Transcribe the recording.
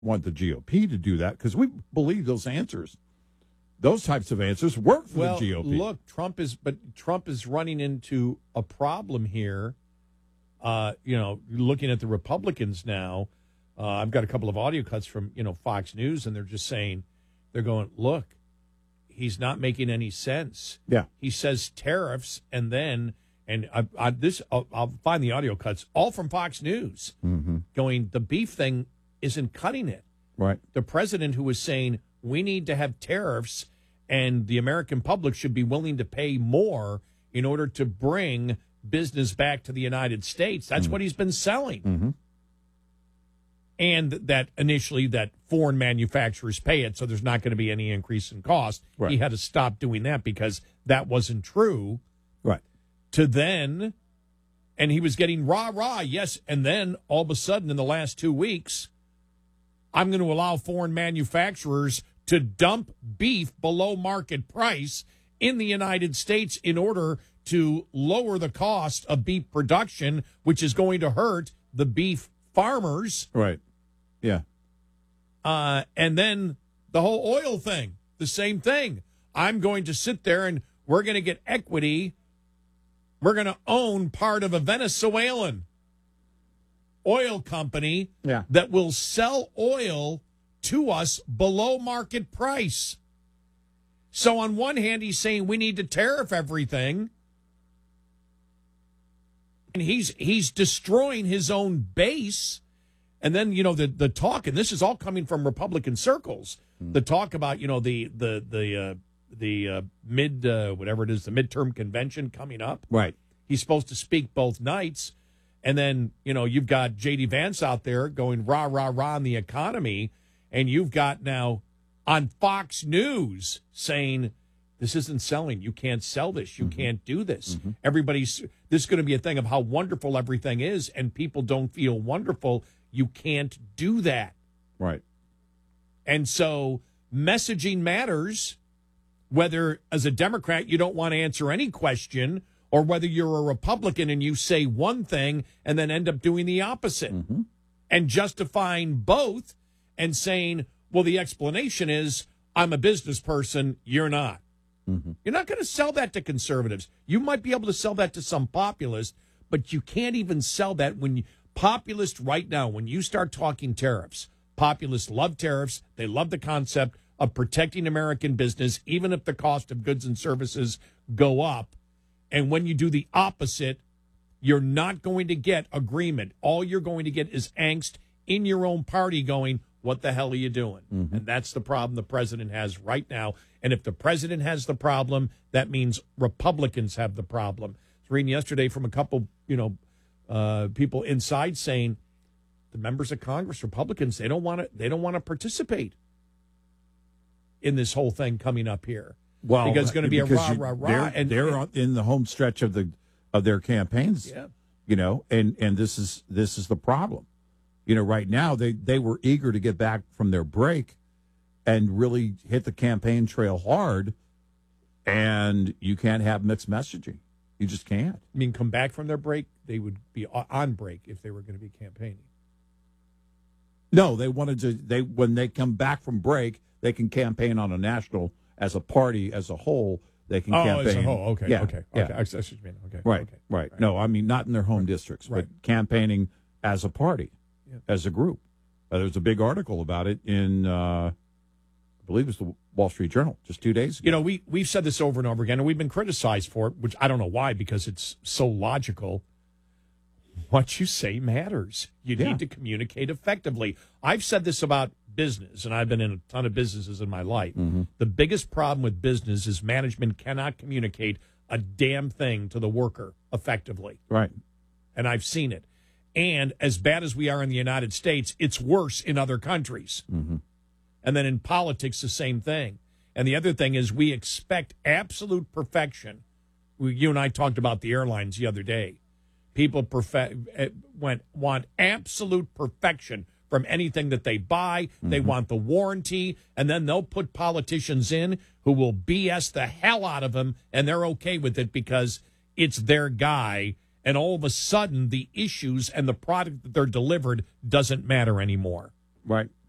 want the GOP to do that because we believe those answers, those types of answers work for the GOP. Look, Trump is running into a problem here. Looking at the Republicans now, I've got a couple of audio cuts from, Fox News, and they're just saying, they're going, look, he's not making any sense. Yeah. He says tariffs, and then, I'll find the audio cuts, all from Fox News, going, the beef thing isn't cutting it. Right. The president who was saying we need to have tariffs and the American public should be willing to pay more in order to bring business back to the United States. That's what he's been selling. Mm-hmm. And that initially that foreign manufacturers pay it, so there's not going to be any increase in cost. Right. He had to stop doing that because that wasn't true. Right. And he was getting rah-rah, yes, and then all of a sudden in the last 2 weeks, I'm going to allow foreign manufacturers to dump beef below market price in the United States in order to lower the cost of beef production, which is going to hurt the beef farmers. Right. Yeah. And then the whole oil thing, the same thing. I'm going to sit there and we're going to get equity. We're going to own part of a Venezuelan oil company that will sell oil to us below market price. So on one hand, he's saying we need to tariff everything. And he's destroying his own base. And then, the talk, and this is all coming from Republican circles, the talk about, the midterm convention coming up. Right. He's supposed to speak both nights. And then, you've got J.D. Vance out there going rah, rah, rah on the economy. And you've got now on Fox News saying, this isn't selling. You can't sell this. You can't do this. This is going to be a thing of how wonderful everything is, and people don't feel wonderful. You can't do that. Right. And so messaging matters, whether as a Democrat you don't want to answer any question, or whether you're a Republican and you say one thing and then end up doing the opposite and justifying both and saying, well, the explanation is I'm a business person, you're not. You're not going to sell that to conservatives. You might be able to sell that to some populists, but you can't even sell that when populists right now, when you start talking tariffs, populists love tariffs. They love the concept of protecting American business, even if the cost of goods and services go up. And when you do the opposite, you're not going to get agreement. All you're going to get is angst in your own party going, what the hell are you doing? And that's the problem the president has right now. And if the president has the problem, that means Republicans have the problem. I was reading yesterday from a couple, people inside saying the members of Congress, Republicans, they don't want to participate in this whole thing coming up here. Well, because it's going to be a rah, rah, rah. They're in the home stretch of their campaigns, and this is the problem. Right now they were eager to get back from their break and really hit the campaign trail hard, and you can't have mixed messaging. You just can't. I mean, come back from their break, they would be on break if they were going to be campaigning. No, they wanted to. When they come back from break, they can campaign on a national, as a party as a whole. They can campaign. As a whole. Okay. Yeah, okay. Yeah. Okay. That's what you mean. Okay. Right. Okay. Right. No, I mean not in their home districts, but campaigning as a party, as a group. There was a big article about it in, I believe it was the Wall Street Journal just 2 days ago. We've said this over and over again, and we've been criticized for it, which I don't know why, because it's so logical. What you say matters. You need to communicate effectively. I've said this about business, and I've been in a ton of businesses in my life. The biggest problem with business is management cannot communicate a damn thing to the worker effectively. Right. And I've seen it. And as bad as we are in the United States, it's worse in other countries. And then in politics, the same thing. And the other thing is we expect absolute perfection. You and I talked about the airlines the other day. People want absolute perfection from anything that they buy. They want the warranty, and then they'll put politicians in who will BS the hell out of them, and they're okay with it because it's their guy. And all of a sudden, the issues and the product that they're delivered doesn't matter anymore. Right.